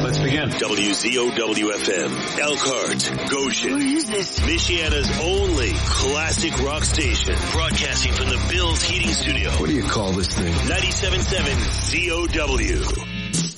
Let's begin. WZOW-FM, Elkhart, Goshen. What is this? Michiana's only classic rock station. Broadcasting from the Bills Heating Studio. What do you call this thing? 97.7 ZOW.